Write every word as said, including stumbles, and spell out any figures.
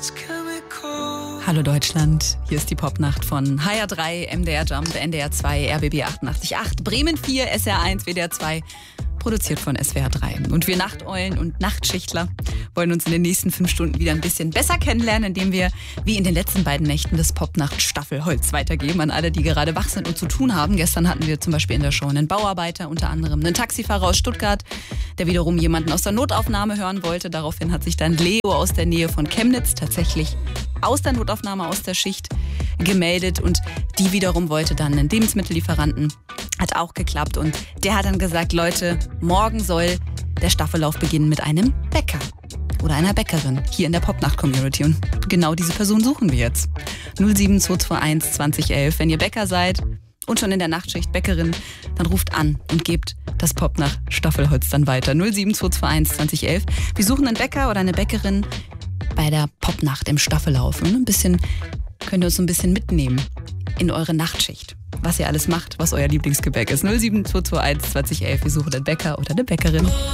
Hallo Deutschland, hier ist die Popnacht von H R drei, M D R Jump, N D R zwei, R B B achtundachtzig Komma acht, Bremen vier, S R eins, W D R zwei, produziert von S W R drei. Und wir Nachteulen und Nachtschichtler wollen uns in den nächsten fünf Stunden wieder ein bisschen besser kennenlernen, indem wir, wie in den letzten beiden Nächten, das Popnacht-Staffelholz weitergeben an alle, die gerade wach sind und zu tun haben. Gestern hatten wir zum Beispiel in der Show einen Bauarbeiter, unter anderem einen Taxifahrer aus Stuttgart, der wiederum jemanden aus der Notaufnahme hören wollte. Daraufhin hat sich dann Leo aus der Nähe von Chemnitz tatsächlich aus der Notaufnahme, aus der Schicht gemeldet, und die wiederum wollte dann einen Lebensmittellieferanten. Hat auch geklappt, und der hat dann gesagt, Leute, morgen soll der Staffellauf beginnen mit einem Bäcker oder einer Bäckerin hier in der Popnacht-Community, und genau diese Person suchen wir jetzt. null sieben zwei zwei eins zwanzig elf. Wenn ihr Bäcker seid und schon in der Nachtschicht Bäckerin, dann ruft an und gebt das Popnacht-Staffelholz dann weiter. null sieben zwei zwei eins zwanzig elf. Wir suchen einen Bäcker oder eine Bäckerin bei der Popnacht im Staffellauf. Und ein bisschen könnt ihr uns so ein bisschen mitnehmen in eure Nachtschicht, was ihr alles macht, was euer Lieblingsgebäck ist. null sieben zwei zwei eins zwanzig elf. Wir suchen einen Bäcker oder eine Bäckerin.